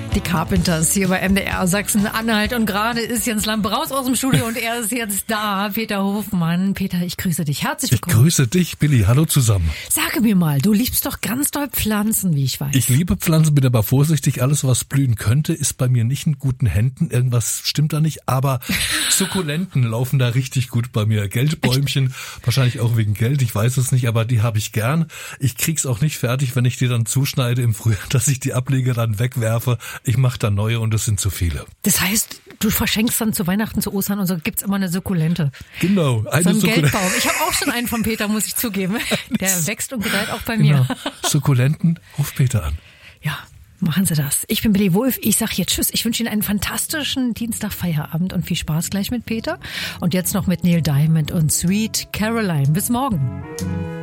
Die Carpenters hier bei MDR Sachsen-Anhalt und gerade ist Jens Lampe raus aus dem Studio und er ist jetzt da. Peter Hofmann. Peter, ich grüße dich. Herzlich willkommen. Ich grüße dich, Billy. Hallo zusammen. Sage mir mal, du liebst doch ganz doll Pflanzen, wie ich weiß. Ich liebe Pflanzen, bin aber vorsichtig. Alles, was blühen könnte, ist bei mir nicht in guten Händen. Irgendwas stimmt da nicht, aber Sukkulenten laufen da richtig gut bei mir. Geldbäumchen, wahrscheinlich auch wegen Geld, ich weiß es nicht, aber die habe ich gern. Ich krieg's auch nicht fertig, wenn ich die dann zuschneide im Frühjahr, dass ich die Ableger dann wegwerfe. Ich mache da neue und es sind zu viele. Das heißt, du verschenkst dann zu Weihnachten, zu Ostern und so gibt's immer eine Sukkulente. Genau. So ein Geldbaum. Ich habe auch schon einen von Peter, muss ich zugeben. Der wächst und gedeiht auch bei mir. Sukkulenten, ruf Peter an. Ja, machen Sie das. Ich bin Billy Wulff. Ich sage jetzt Tschüss. Ich wünsche Ihnen einen fantastischen Dienstag-Feierabend und viel Spaß gleich mit Peter. Und jetzt noch mit Neil Diamond und Sweet Caroline. Bis morgen.